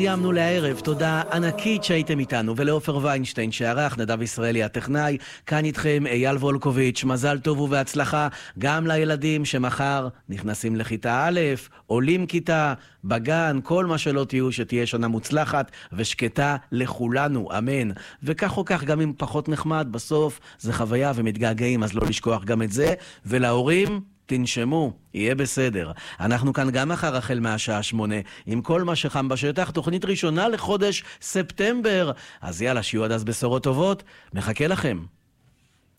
סיימנו לערב, תודה ענקית שהייתם איתנו, ולאופר ויינשטיין שערך, נדב ישראלי הטכנאי, כאן איתכם אייל וולקוביץ', מזל טוב ובהצלחה גם לילדים שמחר נכנסים לכיתה א', עולים כיתה, בגן, כל מה שלא תהיו, שתהיה שנה מוצלחת ושקטה לכולנו, אמן. וכך או כך, גם אם פחות נחמד, בסוף זה חוויה ומתגעגעים, אז לא לשכוח גם את זה, ולהורים תנשמו, יהיה בסדר. אנחנו כאן גם מחר החל מהשעה 8, עם כל מה שחם בשטח, תוכנית ראשונה לחודש ספטמבר. אז יאללה, שיהיו עד אז בשורות טובות, מחכה לכם.